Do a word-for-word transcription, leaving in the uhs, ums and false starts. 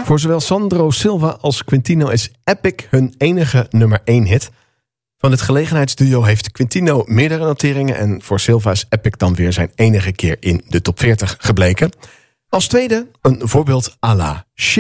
Voor zowel Sandro Silva als Quintino is Epic hun enige nummer één hit. Van dit gelegenheidsduo heeft Quintino meerdere noteringen en voor Silva is Epic dan weer zijn enige keer in de top veertig gebleken. Als tweede een voorbeeld à la